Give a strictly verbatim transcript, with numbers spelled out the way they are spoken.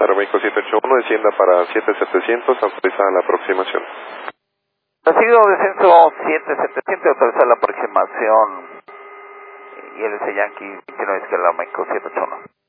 Aeroméxico siete ocho uno, descienda para siete setecientos, autoriza la aproximación. Recibido descenso siete setecientos, autoriza la aproximación. Y el S Yankee veintinueve Izquierda México siete ocho uno.